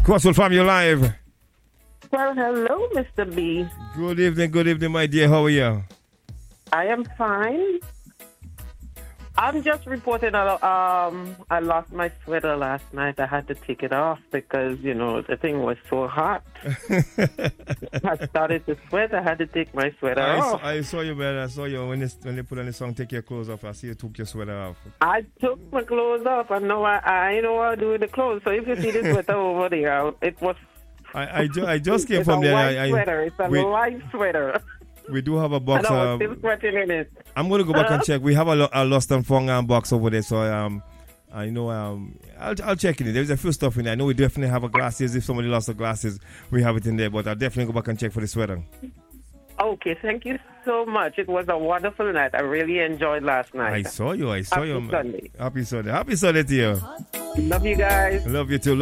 Crosswell Family Live. Well, hello, Mr. B. Good evening, my dear. How are you? I am fine. I'm just reporting. I lost my sweater last night. I had to take it off because the thing was so hot. I started to sweat. I had to take my sweater off. I saw you, man. I saw you when they put on the song. Take your clothes off. I see you took your sweater off. I took my clothes off. I know I know what I do with the clothes. So if you see the sweater over there, it was. I just came from there. It's a light sweater. We do have a box. I was still sweating in it. I'm going to go back and check. We have a Lost and Found box over there, so I know I'll check in it. There's a few stuff in there. I know we definitely have a glasses. If somebody lost the glasses, we have it in there. But I'll definitely go back and check for the sweater. Okay, thank you so much. It was a wonderful night. I really enjoyed last night. I saw you. Happy Sunday. Happy Sunday to you. Love you guys. Love you too.